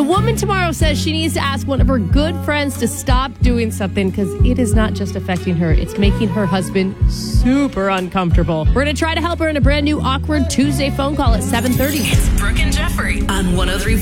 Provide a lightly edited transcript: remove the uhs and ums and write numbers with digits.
woman tomorrow says she needs to ask one of her good friends to stop doing something because it is not just affecting her, it's making her husband super uncomfortable. We're going to try to help her in a brand new Awkward Tuesday phone call at 7:30. It's Brooke and Jeffrey on 103.